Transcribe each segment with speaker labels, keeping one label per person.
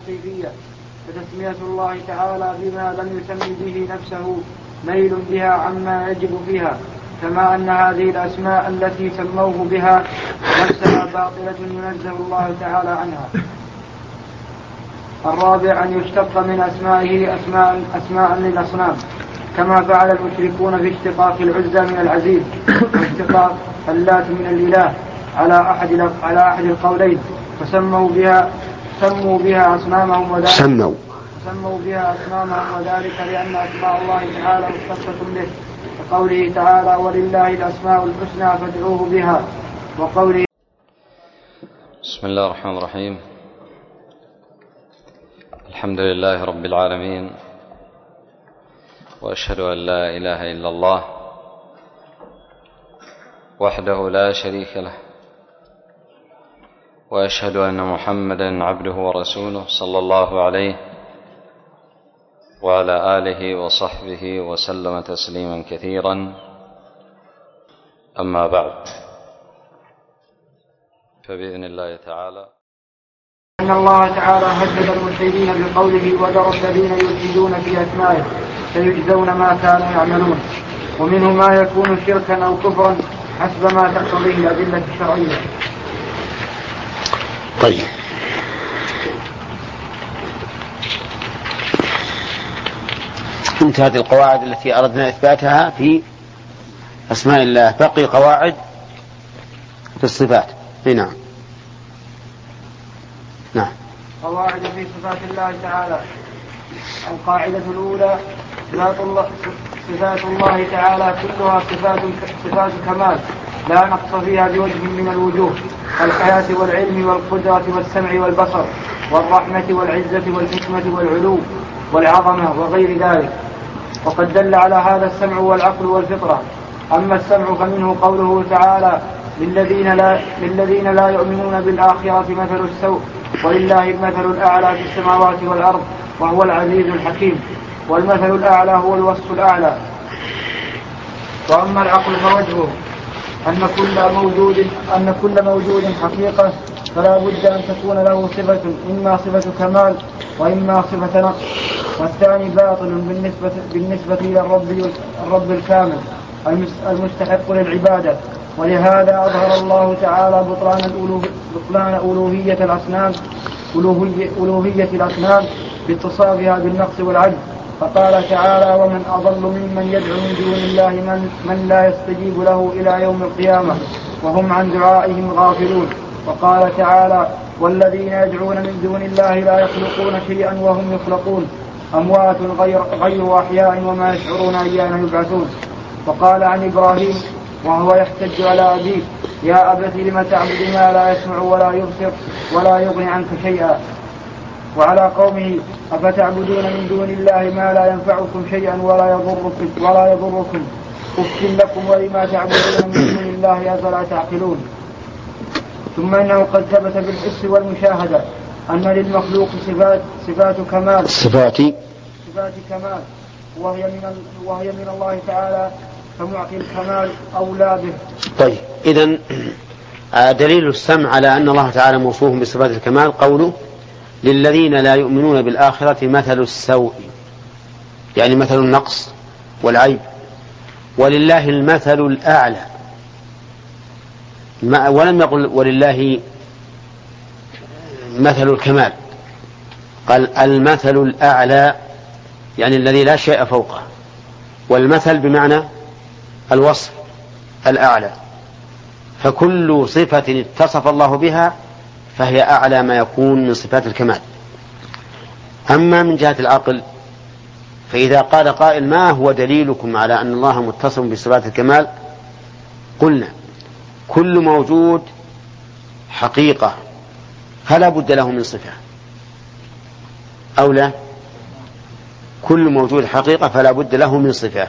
Speaker 1: الكيفية، فتسمية الله تعالى بما لم يسمي به نفسه ميل بها عما يجب فيها، كما أن هذه الأسماء التي سموه بها نفسها باطلة ينزه الله تعالى عنها. الرابع أن يشتق من أسمائه أسماء للأصنام، كما فعل المشركون في اشتقاق العزى من العزيز واشتقاق اللات من الإله على أحد القولين، فسموا بها أصنامهم وذلك لأن أسماء الله تعالى مختصة به، وقوله تعالى ولله الأسماء الحسنى فادعوه بها، وقوله
Speaker 2: بسم الله الرحمن الرحيم. الحمد لله رب العالمين، وأشهد أن لا إله إلا الله وحده لا شريك له، وأشهد أن محمدا عبده ورسوله صلى الله عليه وعلى آله وصحبه وسلم تسليما كثيرا. أما بعد، فبإذن الله تعالى
Speaker 1: أن الله تعالى هدد الملحدين بقوله وذروا الذين يلحدون في أسمائه سيجزون ما كانوا يعملون، ومنه ما يكون شركا أو كفرا حسب ما تقتضيه الأدلة الشرعية.
Speaker 3: طيب، انتهت القواعد التي أردنا إثباتها في أسماء الله، بقي قواعد في الصفات. نعم.
Speaker 1: قواعد في صفات الله تعالى. القاعدة الأولى صفات الله تعالى كلها صفات كمال لا نقص فيها بوجه من الوجوه، الحياة والعلم والقدرة والسمع والبصر والرحمة والعزة والحكمة والعلو والعظمة وغير ذلك، وقد دل على هذا السمع والعقل والفطرة. أما السمع فمنه قوله تعالى للذين لا يؤمنون بالآخرة مثل السوء ولله المثل الأعلى في السماوات والأرض وهو العزيز الحكيم، والمثل الأعلى هو الوصف الأعلى. وأما العقل فوجهه أن كل موجود حقيقة فلا بد أن تكون له صفة، إما صفة كمال وإما صفة نقص، والثاني باطل بالنسبة إلى الرب الكامل المستحق للعبادة. ولهذا أظهر الله تعالى بطلان ألوهية الأصنام باتصافها بالنقص والعجز، فقال تعالى ومن أضل ممن يدعو من دون الله من لا يستجيب له إلى يوم القيامة وهم عن دعائهم غافلون. وقال تعالى والذين يدعون من دون الله لا يخلقون شيئا وهم يخلقون، أموات غير أحياء وما يشعرون أيان يبعثون. وقال عن إبراهيم وهو يحتج على أبيه يا أبت لم تعبد ما لا يسمع ولا يبصر ولا يغني عنك شيئا. وعلى قومه أفتعبدون من دون الله ما لا ينفعكم شيئا ولا يضركم أف لكم ولما تعبدون من دون الله أفلا تعقلون. ثم إنه قد ثبت بالحس والمشاهدة أن للمخلوق صفات كمال وهي من الله تعالى، فمعطي الكمال أولى به.
Speaker 3: طيب، إذن دليل السمع على أن الله تعالى موصوف بصفات الكمال قوله للذين لا يؤمنون بالآخرة مثل السوء، يعني مثل النقص والعيب، ولله المثل الأعلى، ولم يقل ولله مثل الكمال، قال المثل الأعلى يعني الذي لا شيء فوقه، والمثل بمعنى الوصف الأعلى، فكل صفة اتصف الله بها فهي أعلى ما يكون من صفات الكمال. أما من جهة العقل فإذا قال قائل ما هو دليلكم على أن الله متصف بصفات الكمال، قلنا كل موجود حقيقة فلا بد له من صفة، أو لا؟ كل موجود حقيقة فلا بد له من صفة،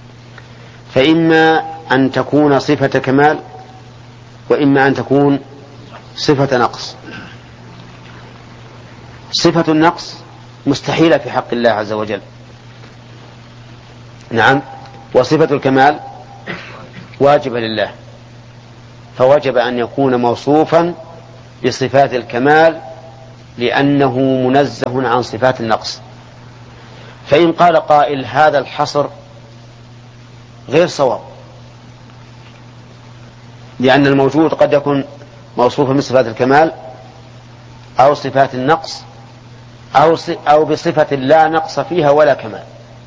Speaker 3: فإما أن تكون صفة كمال وإما أن تكون صفة نقص. صفة النقص مستحيلة في حق الله عز وجل، نعم، وصفة الكمال واجبة لله، فوجب أن يكون موصوفا بصفات الكمال لأنه منزه عن صفات النقص. فإن قال قائل هذا الحصر غير صواب، لأن الموجود قد يكون موصوفا بصفات الكمال أو صفات النقص أو بصفة لا نقص فيها ولا كمال،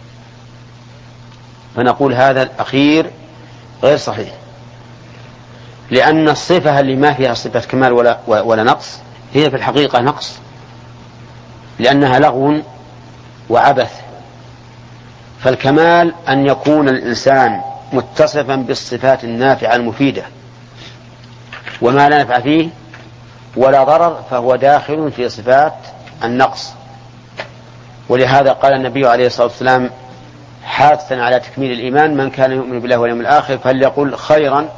Speaker 3: فنقول هذا الأخير غير صحيح، لأن الصفة اللي ما فيها صفة كمال ولا نقص هي في الحقيقة نقص، لأنها لغو وعبث. فالكمال أن يكون الإنسان متصفا بالصفات النافعة المفيدة، وما لا نفع فيه ولا ضرر فهو داخل في صفات النقص. ولهذا قال النبي عليه الصلاة والسلام حاثا على تكميل الإيمان: من كان يؤمن بالله واليوم الآخر فليقل خيرا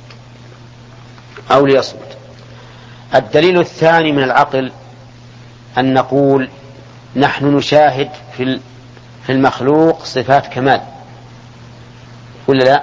Speaker 3: أو ليصمت. الدليل الثاني من العقل أن نقول نحن نشاهد في المخلوق صفات كمال، ولا لا؟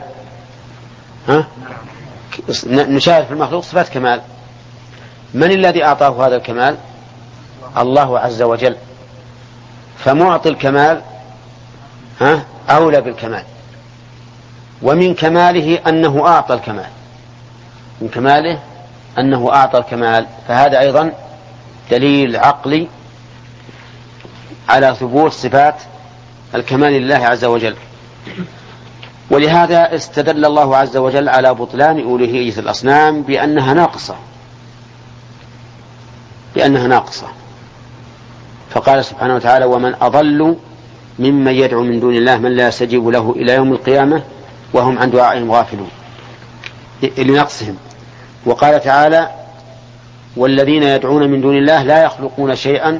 Speaker 3: نشاهد في المخلوق صفات كمال. من الذي أعطاه هذا الكمال؟ الله عز وجل. فمعطي الكمال أولى بالكمال، ومن كماله أنه أعطى الكمال، من كماله أنه أعطى الكمال. فهذا أيضا دليل عقلي على ثبوت صفات الكمال لله عز وجل. ولهذا استدل الله عز وجل على بطلان ألوهية الأصنام بأنها ناقصة، فقال سبحانه وتعالى: ومن أضل ممن يدعو من دون الله من لا يستجيب له إلى يوم القيامة وهم عن دعائهم غافلون، لنقصهم. وقال تعالى: والذين يدعون من دون الله لا يخلقون شيئا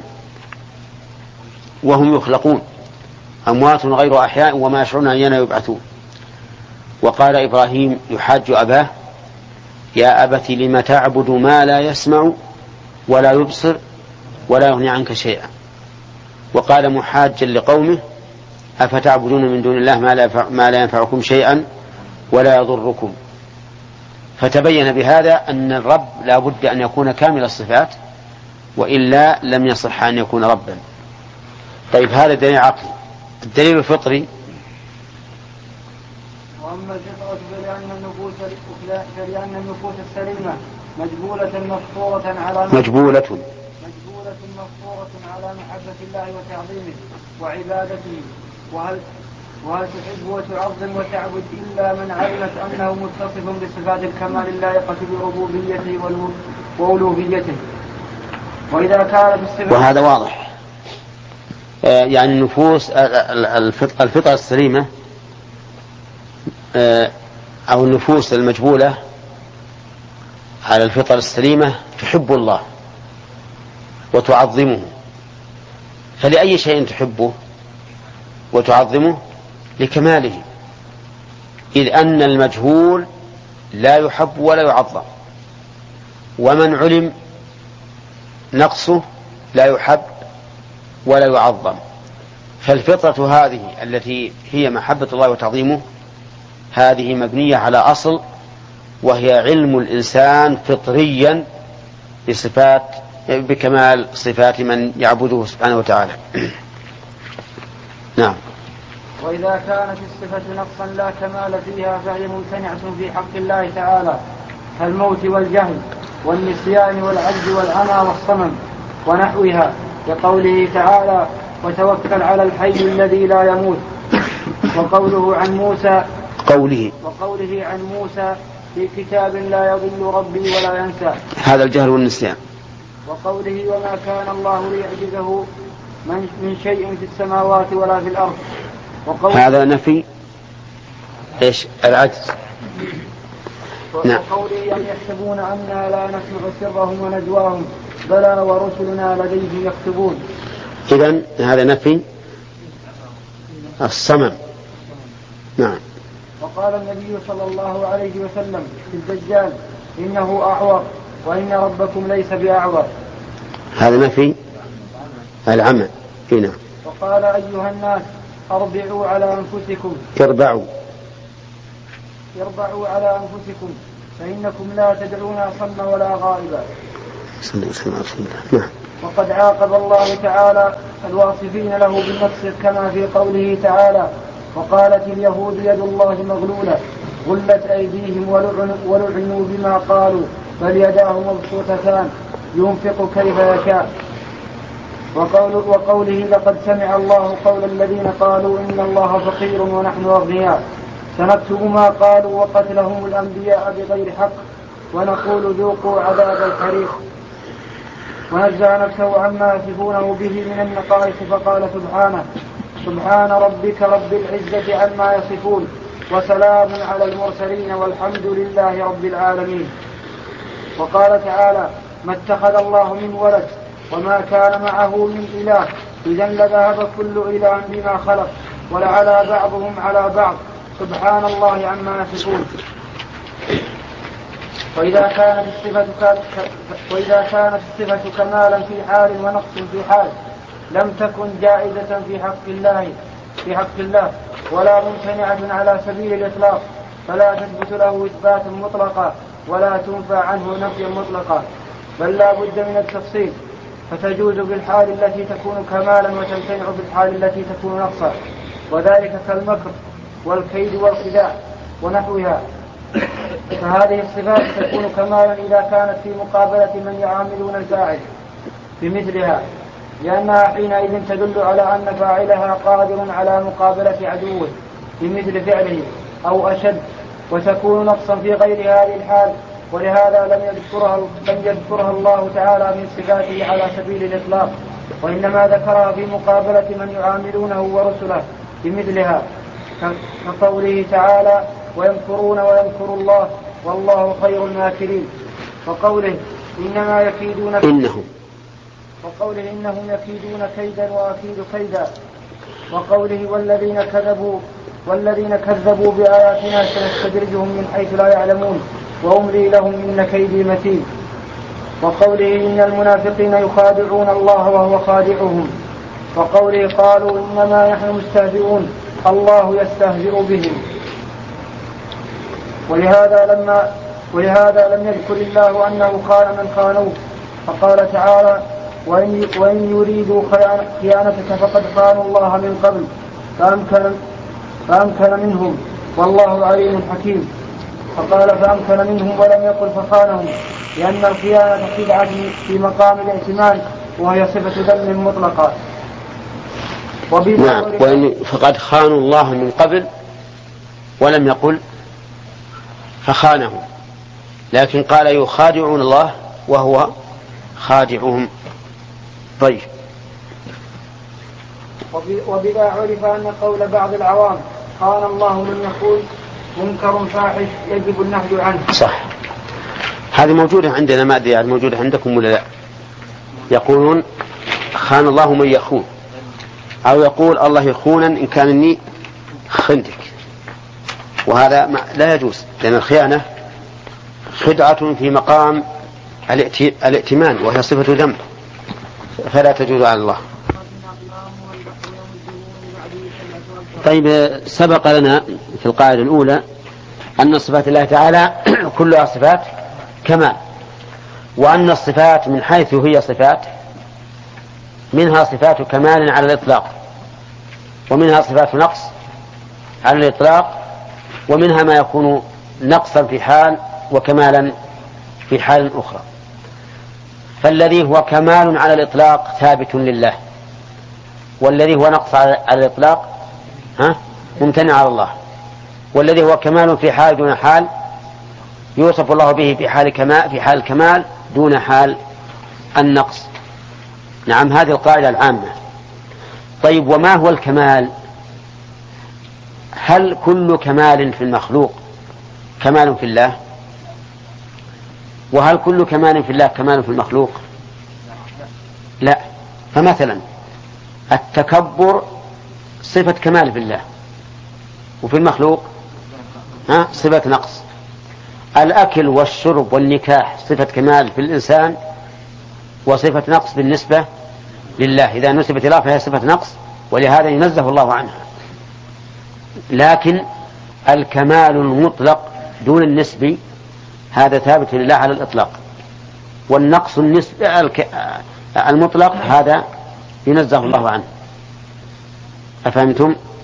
Speaker 3: وهم يخلقون، أموات غير أحياء وما يشعرون أيان يبعثون. وقال إبراهيم يحاج أباه: يا أبت لم تعبد ما لا يسمع ولا يبصر ولا يغني عنك شيئا. وقال محاجا لقومه: أفتعبدون من دون الله ما لا ينفعكم شيئا ولا يضركم. فتبين بهذا أن الرب لا بد أن يكون كامل الصفات، وإلا لم يصح أن يكون ربا. طيب، هذا دليل عقلي. الدليل الفطري:
Speaker 1: وأما الفطرة فلأن النفوس السليمة مجبولة على محبة الله وتعظيمه وعبادته. وهل تحب وتعظم وتعبد إلا من علمت أنه متصف بصفات الكمال اللائقة بربوبيته وألوهيته. وإذا كان بالصفات،
Speaker 3: وهذا واضح. يعني النفوس الفطرة السليمة أو النفوس المجبولة على الفطرة السليمة تحب الله وتعظمه. فلأي شيء تحبه وتعظمه؟ لكماله، إذ أن المجهول لا يحب ولا يعظم، ومن علم نقصه لا يحب ولا يعظم. فالفطرة هذه التي هي محبة الله وتعظيمه هذه مبنية على أصل، وهي علم الإنسان فطريا بكمال صفات من يعبده سبحانه وتعالى. نعم.
Speaker 1: وإذا كانت الصفة نقصا لا كمال فيها فهي ممتنعة في حق الله تعالى، كالموت والجهل والنسيان والعجز والعمى والصمم ونحوها، لقوله تعالى: وتوكل على الحي الذي لا يموت. وقوله عن موسى في كتاب لا يضل ربي ولا ينسى،
Speaker 3: هذا الجهل والنسيان.
Speaker 1: وقوله: وما كان الله ليعجزه من شيء في السماوات ولا في الأرض.
Speaker 3: هذا نفي إيش؟ العجز.
Speaker 1: نعم. وقوله: أم يحسبون أننا لا نسمع سرهم ونجواهم بلى ورسلنا لديهم يكتبون.
Speaker 3: إذن هذا نفي الصمم. نعم.
Speaker 1: وقال النبي صلى الله عليه وسلم في الدجال: إنه أعور وإن ربكم ليس بأعور.
Speaker 3: هذا نفي العمى. هنا.
Speaker 1: وقال: أيها الناس اربعوا على أنفسكم فإنكم لا تدعون أصم ولا غائبا.
Speaker 3: نعم.
Speaker 1: وقد عاقب الله تعالى الواصفين له بالنقص كما في قوله تعالى: وقالت اليهود يد الله مغلولة غلت أيديهم ولعنوا بما قالوا بل يداه مبسوطتان ينفق كيف يشاء. وقوله: لقد سمع الله قول الذين قالوا إن الله فقير ونحن أغنياء سنكتب ما قالوا وقتلهم الأنبياء بغير حق ونقول ذوقوا عذاب الحريق. ونزع نفسه عما يصفونه به من النقائص فقال سبحانه: سبحان ربك رب العزة عما يصفون وسلام على المرسلين والحمد لله رب العالمين. وقال تعالى: ما اتخذ الله من ولد وما كان معه من إله إذا لذهب كل إله بما خلق ولعلى بعضهم على بعض سبحان الله عما يصفون. وإذا كانت الصفة كمالا في حال ونقص في حال لم تكن جائزة في حق الله ولا ممتنعة على سبيل الإطلاق فلا تثبت له إثباتا مطلقا ولا تنفى عنه نفيا مطلقا، بل لا بد من التفصيل، فتجوز بالحال التي تكون كمالا وتمتنع بالحال التي تكون نقصا، وذلك كالمكر والكيد والخداع ونحوها. فهذه الصفات تكون كمالا إذا كانت في مقابلة من يعاملون الفاعل بمثلها، لأنها حينئذ تدل على أن فاعلها قادر على مقابلة عدوه بمثل فعله أو أشد، وتكون نقصا في غير هذه الحال، ولهذا لم يذكرها الله تعالى من صفاته على سبيل الإطلاق، وإنما ذكرها في مقابلة من يعاملونه ورسله بمثلها، كقوله تعالى: ويمكرون ويمكر الله والله خير الماكرين، وقوله إنهم يكيدون كيدا وأكيد كيدا، وقوله والذين كذبوا بآياتنا سنستدرجهم من حيث لا يعلمون وأملي لهم إن كيدي متين، وقوله إن المنافقين يخادعون الله وهو خادعهم، وقوله قالوا إنما نحن مستهزئون الله يستهزئ بهم. ولهذا لم يذكر الله أنه خان من خانوه، فقال تعالى: وإن يريدوا خيانتك فقد خانوا الله من قبل فأمكن منهم والله عليم حكيم. فقال فأمكن منهم ولم يقل فخانهم، لأن الخيانة خدعة في مقام الائتمان وهي صفة ذم مطلقة.
Speaker 3: نعم، فقد خانوا الله من قبل ولم يقل فخانهم، لكن قال يخادعون الله وهو خادعهم. طيب.
Speaker 1: وبذا عرف أن قول بعض العوام خان الله من يقول منكر فاحش يجب النهي عنه.
Speaker 3: صح، هذه موجودة عندنا، ما أدري موجودة عندكم ولا لا. يقولون خان الله من يخون، أو يقول الله يخونا إن كان إني خنتك، وهذا لا يجوز، لأن الخيانة خدعة في مقام الائتمان وهي صفة ذنب، فلا تجوز على الله. طيب، سبق لنا في القاعدة الأولى أن صفات الله تعالى كلها صفات كمال، وأن الصفات من حيث هي صفات منها صفات كمال على الإطلاق، ومنها صفات نقص على الإطلاق، ومنها ما يكون نقصا في حال وكمالا في حال أخرى. فالذي هو كمال على الإطلاق ثابت لله، والذي هو نقص على الإطلاق ممتنع على الله، والذي هو كمال في حال دون حال يوصف الله به في حال الكمال دون حال النقص. نعم، هذه القاعدة العامة. طيب، وما هو الكمال؟ هل كل كمال في المخلوق كمال في الله؟ وهل كل كمال في الله كمال في المخلوق؟ لا. فمثلا التكبر صفة كمال في الله، وفي المخلوق صفة نقص. الأكل والشرب والنكاح صفة كمال في الإنسان وصفة نقص بالنسبة لله، إذا نسبت إليه فهي صفة نقص، ولهذا ينزه الله عنها. لكن الكمال المطلق دون النسبي هذا ثابت لله على الإطلاق، والنقص المطلق هذا ينزه الله عنه. أفهمتم؟